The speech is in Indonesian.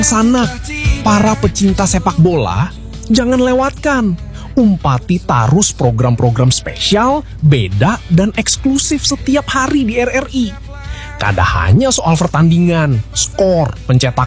sana. Para pecinta sepak bola, jangan lewatkan Umpati Tarus program-program spesial, beda, dan eksklusif setiap hari di RRI. Kada hanya soal pertandingan, skor, pencetakan